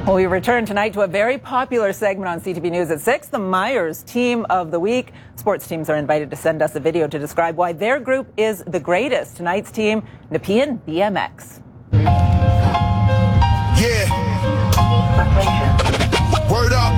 Well, we return tonight to a very popular segment on CTV News at 6, the Myers Team of the Week. Sports teams are invited to send us a video to describe why their group is the greatest. Tonight's team, Nepean BMX. Yeah. Word up.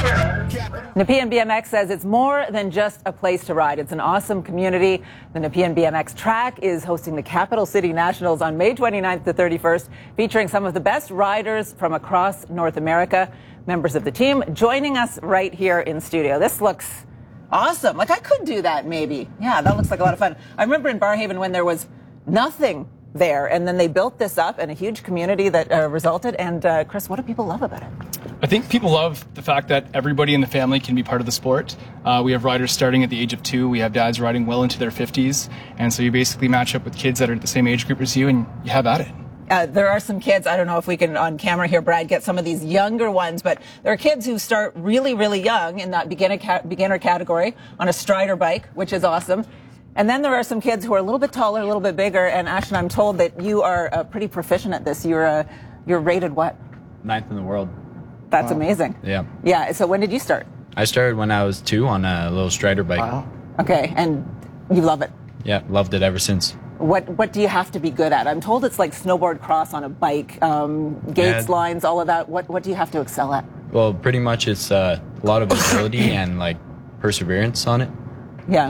Nepean BMX says it's more than just a place to ride. It's an awesome community. The Nepean BMX track is hosting the Capital City Nationals on May 29th to 31st, featuring some of the best riders from across North America. Members of the team joining us right here in studio. This looks awesome. Like, I could do that maybe. Yeah, that looks like a lot of fun. I remember in Barrhaven when there was nothing there, and then they built this up and a huge community that resulted. And Chris, what do people love about it? I think people love the fact that everybody in the family can be part of the sport. We have riders starting at the age of 2. We have dads riding well into their 50s. And so you basically match up with kids that are the same age group as you, and you have at it. There are some kids, I don't know if we can on camera here, Brad, get some of these younger ones, but there are kids who start really, really young in that beginner category on a Strider bike, which is awesome. And then there are some kids who are a little bit taller, a little bit bigger. And Ashton, I'm told that you are pretty proficient at this. You're rated what? 9th in the world. That's amazing. Yeah. Yeah. So when did you start? I started when I was 2 on a little Strider bike. Wow. Okay. And you love it? Yeah, loved it ever since. What do you have to be good at? I'm told it's like snowboard cross on a bike, gates, lines, all of that. What do you have to excel at? Well, pretty much it's a lot of agility and like perseverance on it. Yeah.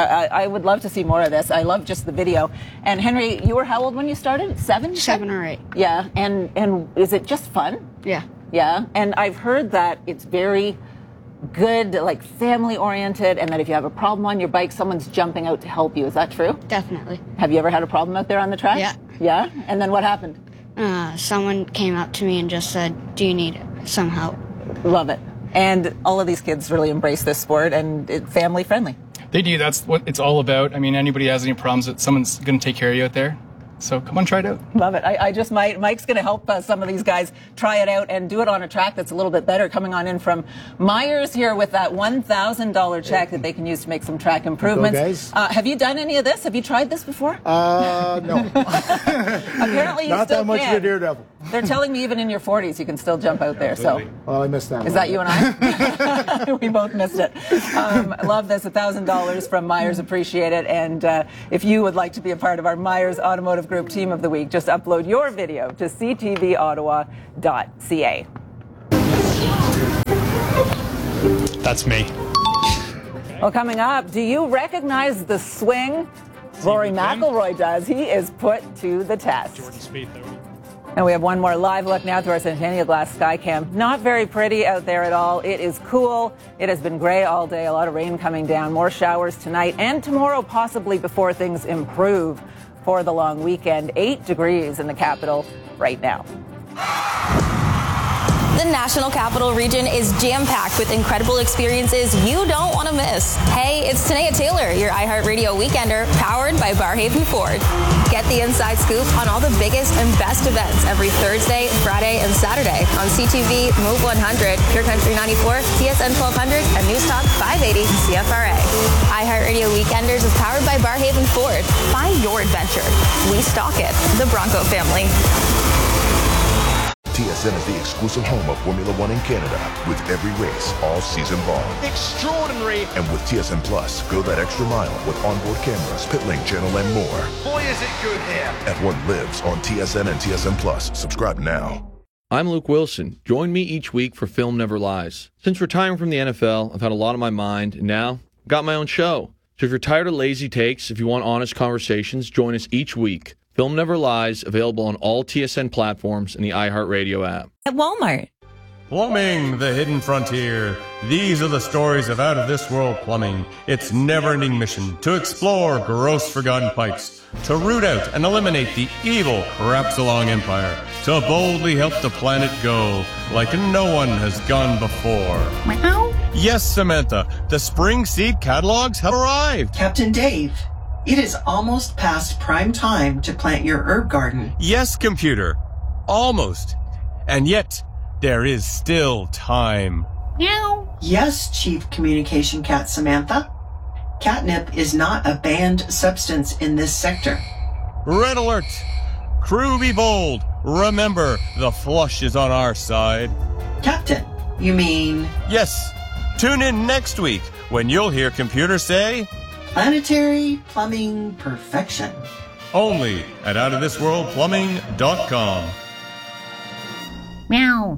I would love to see more of this. I love just the video. And Henry, you were how old when you started? 7? 7 or 8. Yeah. And is it just fun? Yeah. Yeah. And I've heard that it's very good, like family oriented, and that if you have a problem on your bike, someone's jumping out to help you. Is that true? Definitely. Have you ever had a problem out there on the track? Yeah. Yeah? And then what happened? Someone came up to me and just said, "Do you need some help?" Love it. And all of these kids really embrace this sport, and it's family friendly. They do. That's what it's all about. I mean, anybody has any problems, that someone's going to take care of you out there. So come on, try it out. Love it. I just might. Mike's going to help some of these guys try it out and do it on a track that's a little bit better. Coming on in from Myers here with that $1,000 check that they can use to make some track improvements. Have you done any of this? Have you tried this before? No. Apparently you Not still that much can. of a daredevil. They're telling me even in your 40s you can still jump out there. Absolutely. So. Oh, I missed that. Is that you and I? We both missed it. Love this. $1,000 from Myers. Appreciate it. And if you would like to be a part of our Myers Automotive Group Team of the Week, just upload your video to ctvottawa.ca. That's me. Well, coming up, do you recognize the swing? Rory McIlroy does. He is put to the test. Jordan Spieth, though. And we have one more live look now through our Centennial Glass Skycam. Not very pretty out there at all. It is cool. It has been gray all day. A lot of rain coming down. More showers tonight and tomorrow, possibly before things improve for the long weekend. 8 degrees in the capital right now. The National Capital Region is jam-packed with incredible experiences you don't want to miss. Hey, it's Tanea Taylor, your iHeartRadio Weekender, powered by Barrhaven Ford. Get the inside scoop on all the biggest and best events every Thursday, Friday, and Saturday on CTV, Move 100, Pure Country 94, TSN 1200, and News Talk 580 CFRA. iHeartRadio Weekenders is powered by Barrhaven Ford. Find your adventure. We stock it. The Bronco family. TSN is the exclusive home of Formula One in Canada, with every race all season long. Extraordinary. And with TSN Plus, go that extra mile with onboard cameras, pit lane channel, and more. Boy, is it good here. F1 lives on TSN and TSN Plus. Subscribe now. I'm Luke Wilson. Join me each week for Film Never Lies. Since retiring from the NFL, I've had a lot on my mind, and now I've got my own show. So if you're tired of lazy takes, if you want honest conversations, join us each week. Film Never Lies, available on all TSN platforms and the iHeartRadio app. At Walmart. Plumbing, the hidden frontier. These are the stories of out-of-this-world plumbing. Its never-ending mission to explore gross forgotten pipes, to root out and eliminate the evil Crapsalong Empire, to boldly help the planet go like no one has gone before. Meow. Yes, Samantha, the spring seed catalogs have arrived. Captain Dave, it is almost past prime time to plant your herb garden. Yes, computer, almost. And yet, there is still time. Meow. Yes, Chief Communication Cat Samantha. Catnip is not a banned substance in this sector. Red alert! Crew be bold. Remember, the flush is on our side. Captain, you mean? Yes. Tune in next week when you'll hear computers say, Planetary plumbing perfection. only at outofthisworldplumbing.com. Meow.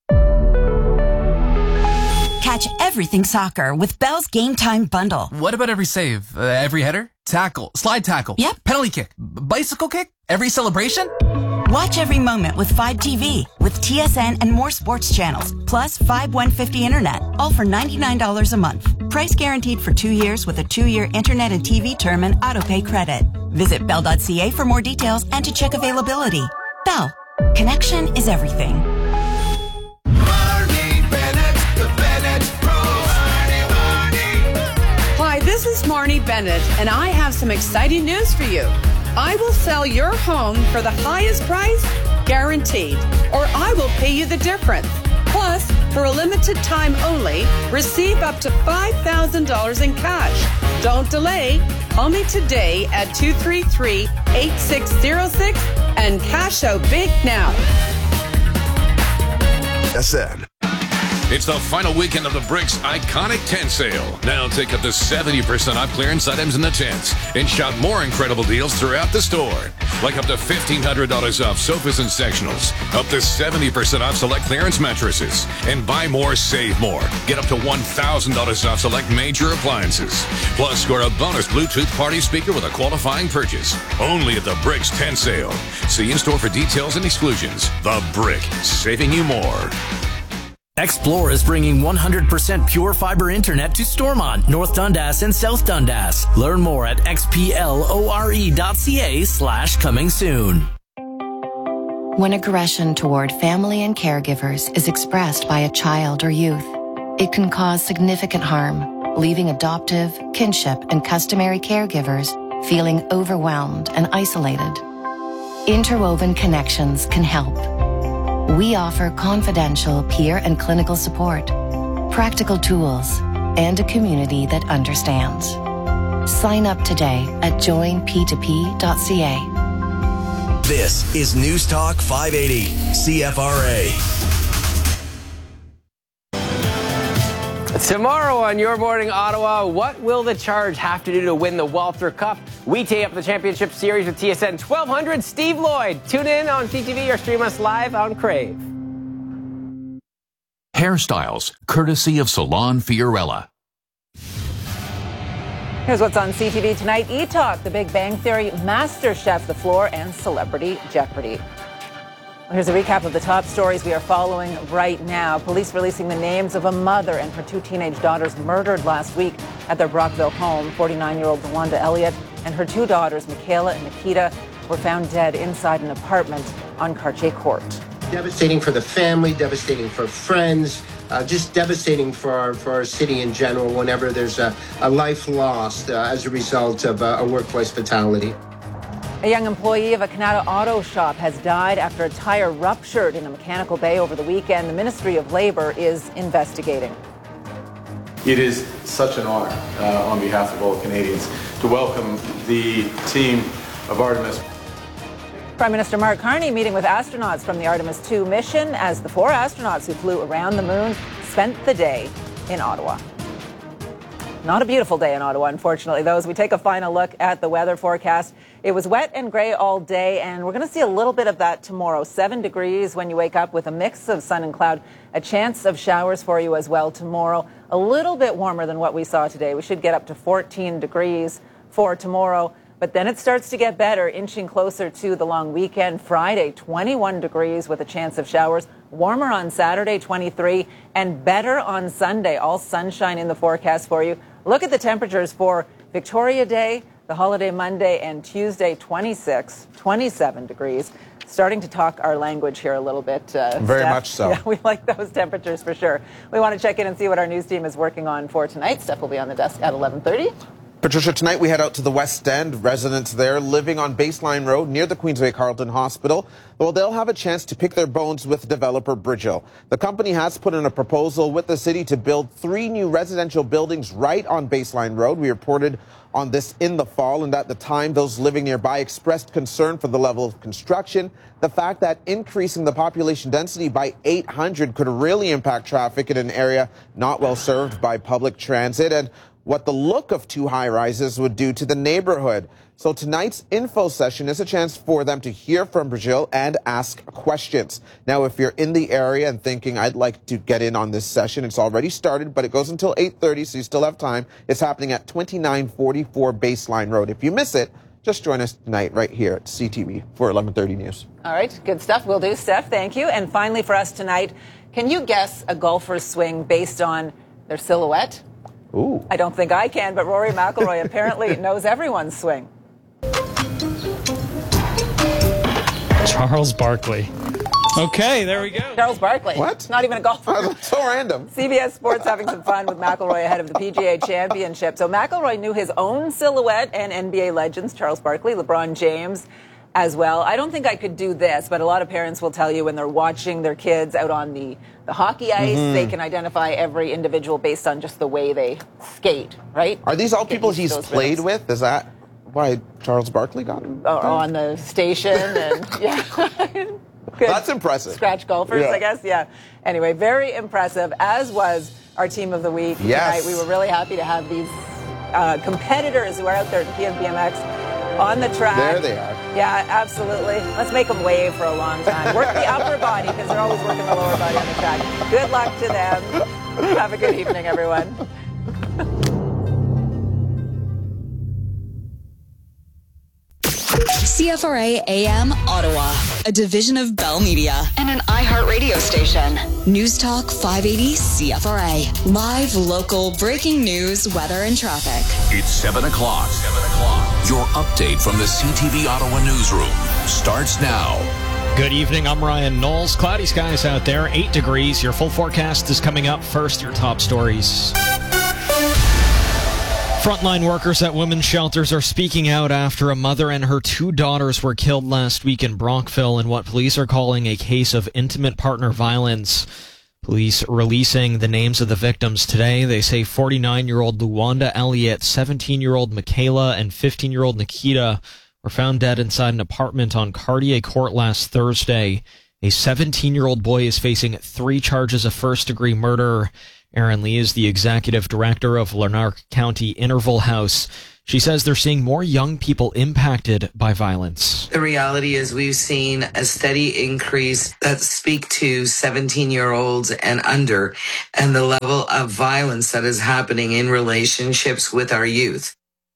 Catch everything soccer with Bell's Game Time Bundle. What about every save? Every header? Tackle? Slide tackle? Yep. Penalty kick? Bicycle kick? Every celebration? Watch every moment with 5TV, with TSN and more sports channels, plus 5150 internet, all for $99 a month. Price guaranteed for 2 years with a 2-year internet and TV term and autopay credit. Visit bell.ca for more details and to check availability. Bell. Connection is everything. Hi, this is Marnie Bennett, and I have some exciting news for you. I will sell your home for the highest price, guaranteed, or I will pay you the difference. Plus, for a limited time only, receive up to $5,000 in cash. Don't delay. Call me today at 233-8606 and cash out big now. SN. It's the final weekend of the Bricks iconic tent sale. Now take up to 70% off clearance items in the tents and shop more incredible deals throughout the store. Like up to $1,500 off sofas and sectionals, up to 70% off select clearance mattresses, and buy more, save more. Get up to $1,000 off select major appliances. Plus, score a bonus Bluetooth party speaker with a qualifying purchase. Only at the Bricks tent sale. See in store for details and exclusions. The Brick, saving you more. Xplore is bringing 100% pure fiber internet to Stormont, North Dundas, and South Dundas. Learn more at xplore.ca/coming soon. When aggression toward family and caregivers is expressed by a child or youth, it can cause significant harm, leaving adoptive, kinship, and customary caregivers feeling overwhelmed and isolated. Interwoven Connections can help. We offer confidential peer and clinical support, practical tools, and a community that understands. Sign up today at joinp2p.ca. This is News Talk 580, CFRA. Tomorrow on Your Morning Ottawa, what will the Charge have to do to win the Walter Cup? We tee up the championship series with TSN 1200. Steve Lloyd. Tune in on CTV or stream us live on Crave. Hairstyles, courtesy of Salon Fiorella. Here's what's on CTV tonight. E-Talk, The Big Bang Theory, MasterChef, The Floor, and Celebrity Jeopardy! Here's a recap of the top stories we are following right now. Police releasing the names of a mother and her 2 teenage daughters murdered last week at their Brockville home. 49-year-old DeWanda Elliott and her 2 daughters, Michaela and Nikita, were found dead inside an apartment on Cartier Court. Devastating for the family, devastating for friends, just devastating for our city in general whenever there's a life lost as a result of a workplace fatality. A young employee of a Canada Auto shop has died after a tire ruptured in a mechanical bay over the weekend. The Ministry of Labour is investigating. It is such an honor on behalf of all Canadians to welcome the team of Artemis. Prime Minister Mark Carney meeting with astronauts from the Artemis II mission as the 4 astronauts who flew around the moon spent the day in Ottawa. Not a beautiful day in Ottawa, unfortunately, though. As we take a final look at the weather forecast, it was wet and gray all day, and we're going to see a little bit of that tomorrow. 7 degrees when you wake up with a mix of sun and cloud. A chance of showers for you as well tomorrow. A little bit warmer than what we saw today. We should get up to 14 degrees for tomorrow. But then it starts to get better, inching closer to the long weekend. Friday, 21 degrees with a chance of showers. Warmer on Saturday, 23, and better on Sunday. All sunshine in the forecast for you. Look at the temperatures for Victoria Day, the holiday Monday, and Tuesday, 26, 27 degrees. Starting to talk our language here a little bit. Very Steph. much so. Yeah, we like those temperatures for sure. We want to check in and see what our news team is working on for tonight. Steph will be on the desk at 11:30. Patricia, tonight we head out to the West End. Residents there living on Baseline Road near the Queensway Carleton Hospital, well, they'll have a chance to pick their bones with developer Bridgel. The company has put in a proposal with the city to build 3 new residential buildings right on Baseline Road. We reported on this in the fall, and at the time, those living nearby expressed concern for the level of construction, the fact that increasing the population density by 800 could really impact traffic in an area not well served by public transit, and what the look of 2 high-rises would do to the neighborhood. So tonight's info session is a chance for them to hear from Bridgel and ask questions. Now, if you're in the area and thinking, I'd like to get in on this session, it's already started, but it goes until 8:30, so you still have time. It's happening at 2944 Baseline Road. If you miss it, just join us tonight right here at CTV for 11:30 News. All right, good stuff. Will do, Steph. Thank you. And finally for us tonight, can you guess a golfer's swing based on their silhouette? Ooh. I don't think I can, but Rory McIlroy apparently knows everyone's swing. Charles Barkley. Okay, there we go. Charles Barkley. What? Not even a golfer. So random. CBS Sports having some fun with McIlroy ahead of the PGA Championship. So McIlroy knew his own silhouette and NBA legends, Charles Barkley, LeBron James as well. I don't think I could do this, but a lot of parents will tell you when they're watching their kids out on the hockey ice, they can identify every individual based on just the way they skate, right? Are these all people he's played with? Is that why Charles Barkley got him? On the station and yeah. That's impressive. Scratch golfers, I guess. Yeah. Anyway, very impressive, as was our team of the week tonight. We were really happy to have these competitors who are out there at PNBMX on the track. There they are. Yeah, absolutely. Let's make them wave for a long time. Work the upper body because they're always working the lower body on the track. Good luck to them. Have a good evening, everyone. CFRA AM Ottawa, a division of Bell Media and an iHeartRadio station. News Talk 580 CFRA. Live, local, breaking news, weather, and traffic. It's 7 o'clock. Your update from the CTV Ottawa newsroom starts now. Good evening, I'm Ryan Knowles. Cloudy skies out there, 8 degrees. Your full forecast is coming up. First, your top stories. Frontline workers at women's shelters are speaking out after a mother and her 2 daughters were killed last week in Brockville in what police are calling a case of intimate partner violence. Police releasing the names of the victims today. They say 49-year-old Luwanda Elliott, 17-year-old Michaela, and 15-year-old Nikita were found dead inside an apartment on Cartier Court last Thursday. A 17-year-old boy is facing 3 charges of first-degree murder. Erin Lee is the executive director of Lanark County Interval House. She says they're seeing more young people impacted by violence. The reality is we've seen a steady increase that speak to 17-year-olds and under, and the level of violence that is happening in relationships with our youth.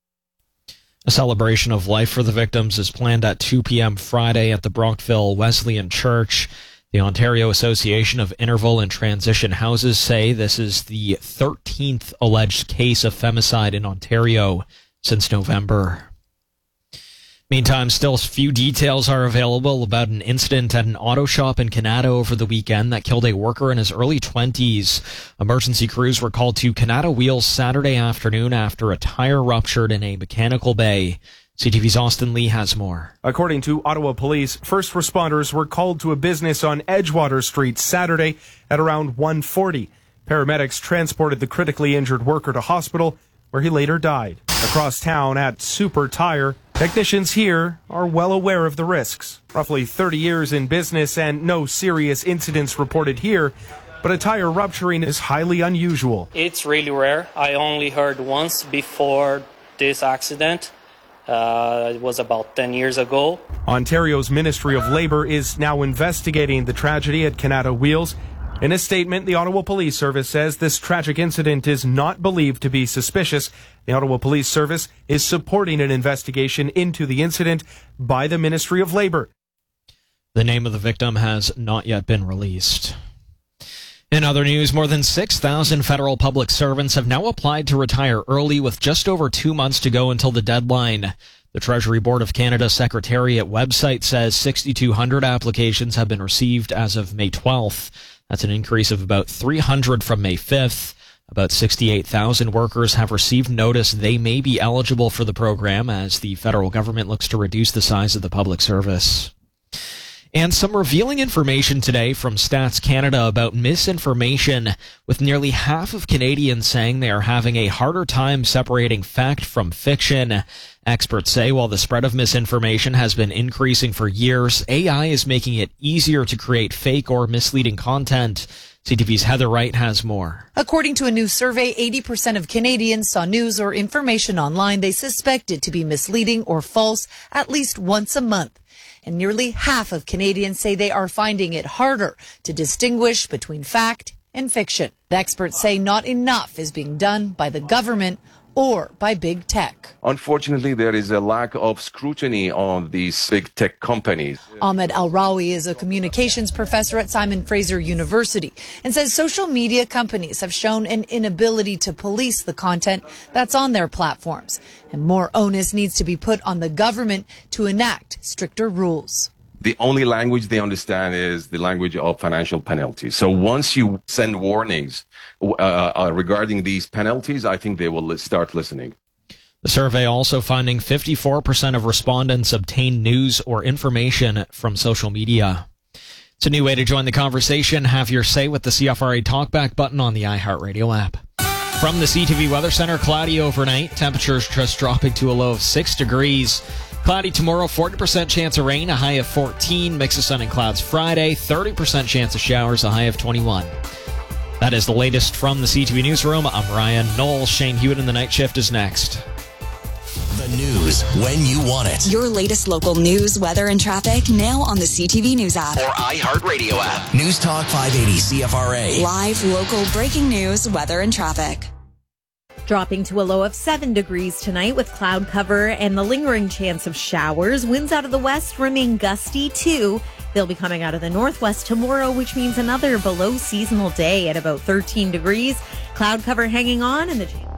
A celebration of life for the victims is planned at 2 p.m. Friday at the Brockville Wesleyan Church. The Ontario Association of Interval and Transition Houses say this is the 13th alleged case of femicide in Ontario since November. Meantime, still few details are available about an incident at an auto shop in Canada over the weekend that killed a worker in his early 20s. Emergency crews were called to Canada Wheels Saturday afternoon after a tire ruptured in a mechanical bay. CTV's Austin Lee has more. According to Ottawa Police, first responders were called to a business on Edgewater Street Saturday at around 1:40. Paramedics transported the critically injured worker to hospital, where he later died. Across town at Super Tire, technicians here are well aware of the risks. Roughly 30 years in business and no serious incidents reported here, but a tire rupturing is highly unusual. It's really rare. I only heard once before this accident. It was about 10 years ago. Ontario's Ministry of Labour is now investigating the tragedy at Canada Wheels. In a statement, the Ottawa Police Service says this tragic incident is not believed to be suspicious. The Ottawa Police Service is supporting an investigation into the incident by the Ministry of Labour. The name of the victim has not yet been released. In other news, more than 6,000 federal public servants have now applied to retire early with just over 2 months to go until the deadline. The Treasury Board of Canada Secretariat website says 6,200 applications have been received as of May 12th. That's an increase of about 300 from May 5th. About 68,000 workers have received notice they may be eligible for the program as the federal government looks to reduce the size of the public service. And some revealing information today from Stats Canada about misinformation, with nearly half of Canadians saying they are having a harder time separating fact from fiction. Experts say while the spread of misinformation has been increasing for years, AI is making it easier to create fake or misleading content. CTV's Heather Wright has more. According to a new survey, 80% of Canadians saw news or information online they suspected to be misleading or false at least once a month. And nearly half of Canadians say they are finding it harder to distinguish between fact and fiction. The experts say not enough is being done by the government or by big tech. Unfortunately, there is a lack of scrutiny on these big tech companies. Ahmed Al-Rawi is a communications professor at Simon Fraser University and says social media companies have shown an inability to police the content that's on their platforms. And more onus needs to be put on the government to enact stricter rules. The only language they understand is the language of financial penalties. So once you send warnings regarding these penalties, I think they will start listening. The survey also finding 54% of respondents obtain news or information from social media. It's a new way to join the conversation. Have your say with the CFRA Talkback button on the iHeartRadio app. From the CTV Weather Center, cloudy overnight. Temperatures just dropping to a low of 6 degrees. Cloudy tomorrow, 40% chance of rain, a high of 14. Mix of sun and clouds Friday, 30% chance of showers, a high of 21. That is the latest from the CTV Newsroom. I'm Ryan Knoll. Shane Hewitt in the night shift is next. The news when you want it. Your latest local news, weather, and traffic now on the CTV News app. Or iHeartRadio app. News Talk 580 CFRA. Live, local, breaking news, weather, and traffic. Dropping to a low of 7 degrees tonight with cloud cover and the lingering chance of showers. Winds out of the west remain gusty too. They'll be coming out of the northwest tomorrow, which means another below seasonal day at about 13 degrees. Cloud cover hanging on and the